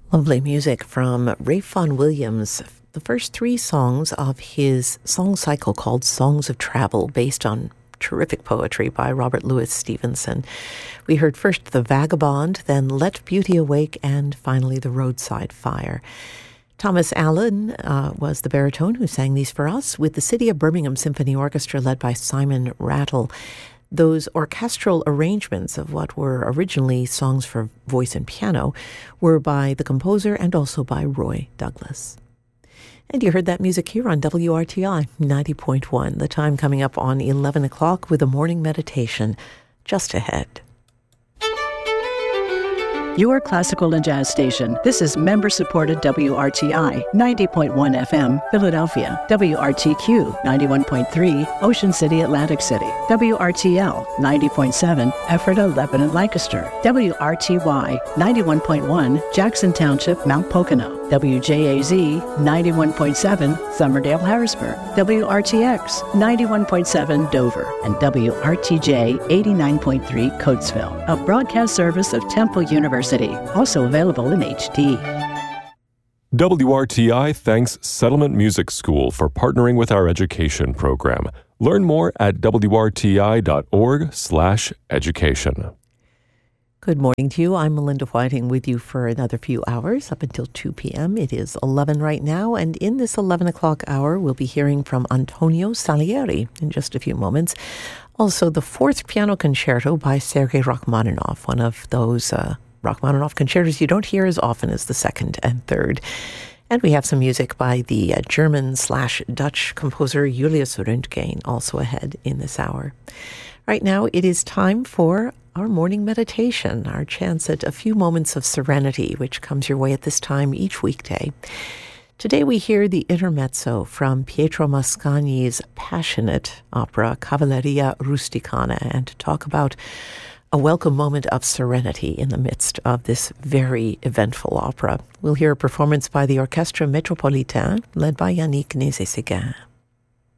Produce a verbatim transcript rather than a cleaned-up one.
Lovely music from Ralph Vaughan Williams, the first three songs of his song cycle called Songs of Travel, based on terrific poetry by Robert Louis Stevenson. We heard first The Vagabond, then Let Beauty Awake, and finally The Roadside Fire. Thomas Allen uh, was the baritone who sang these for us, with the City of Birmingham Symphony Orchestra led by Simon Rattle. Those orchestral arrangements of what were originally songs for voice and piano were by the composer and also by Roy Douglas. And you heard that music here on W R T I ninety point one. The time coming up on eleven o'clock with a morning meditation just ahead. Your classical and jazz station. This is member-supported W R T I ninety point one F M, Philadelphia. W R T Q ninety-one point three, Ocean City, Atlantic City. W R T L ninety point seven, Ephrata, Lebanon, Lancaster. W R T Y ninety-one point one, Jackson Township, Mount Pocono. W J A Z ninety-one point seven, Somerdale, Harrisburg. W R T X ninety-one point seven, Dover. And W R T J eighty-nine point three, Coatesville. A broadcast service of Temple University. Also available in H D. W R T I thanks Settlement Music School for partnering with our education program. Learn more at W R T I dot org slash education. Good morning to you. I'm Melinda Whiting with you for another few hours up until two p.m. It is eleven right now, and in this eleven o'clock hour, we'll be hearing from Antonio Salieri in just a few moments. Also, the fourth piano concerto by Sergei Rachmaninoff, one of those uh, Rachmaninoff concertos you don't hear as often as the second and third. And we have some music by the uh, German slash Dutch composer Julius Röntgen also ahead in this hour. Right now, it is time for our morning meditation, our chance at a few moments of serenity, which comes your way at this time each weekday. Today we hear the intermezzo from Pietro Mascagni's passionate opera Cavalleria Rusticana, and to talk about a welcome moment of serenity in the midst of this very eventful opera. We'll hear a performance by the Orchestre Métropolitain, led by Yannick Nézet-Séguin.